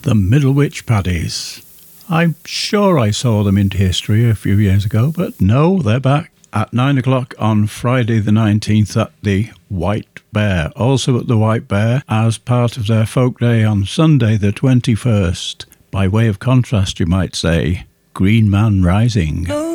The Middlewich Paddies. I'm sure I saw them in history a few years ago, but no, they're back at 9 o'clock on Friday the 19th at the White Bear. Also at the White Bear as part of their folk day on Sunday the 21st. By way of contrast, you might say, Green Man Rising.